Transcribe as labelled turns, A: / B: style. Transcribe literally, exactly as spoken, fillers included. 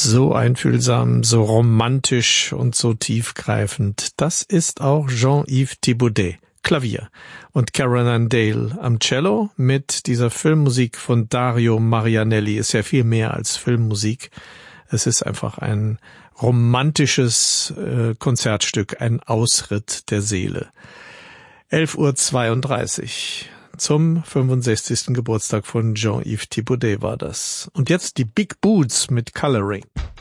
A: So einfühlsam, so romantisch und so tiefgreifend. Das ist auch Jean-Yves Thibaudet, Klavier, und Caroline Dale am Cello mit dieser Filmmusik von Dario Marianelli. Ist ja viel mehr als Filmmusik. Es ist einfach ein romantisches äh, Konzertstück, ein Ausritt der Seele. elf Uhr zweiunddreißig. Zum fünfundsechzigsten Geburtstag von Jean-Yves Thibaudet war das. Und jetzt die Big Boots mit Coloring.